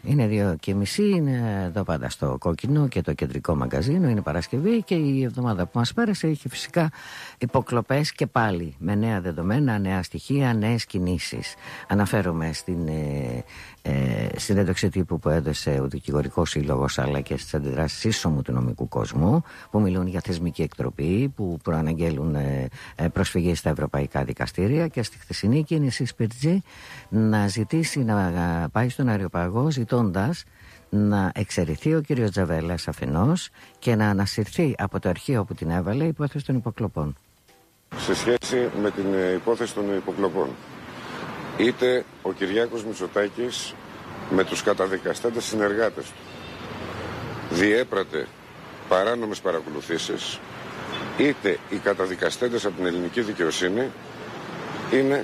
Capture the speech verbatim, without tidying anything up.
Είναι δύο και μισή, είναι εδώ πάντα στο Κόκκινο και το κεντρικό μαγκαζίνο, είναι Παρασκευή και η εβδομάδα που μας πέρασε είχε φυσικά υποκλοπές και πάλι με νέα δεδομένα, νέα στοιχεία, νέες κινήσεις. Αναφέρομαι στην ε, ε, συνέντευξη τύπου που έδωσε ο Δικηγορικός Σύλλογος αλλά και στις αντιδράσεις ίσωμου του νομικού κόσμου που μιλούν για θεσμική εκτροπή, που προαναγγέλουν ε, ε, προσφυγή στα ευρωπαϊκά δικαστήρια και στη χθεσινή κίνηση Σπιρτζή να ζητήσει να πάει στον Αριοπαγό ζητώντας να εξαιρεθεί ο κύριος Τζαβέλας αφενός και να ανασυρθεί από το αρχείο που την έβαλε η υπόθεση των υποκλοπών. Σε σχέση με την υπόθεση των υποκλοπών, είτε ο Κυριάκος Μητσοτάκης με τους καταδικαστέντες συνεργάτες του διέπρατε παράνομες παρακολουθήσεις, είτε οι καταδικαστέντες από την ελληνική δικαιοσύνη είναι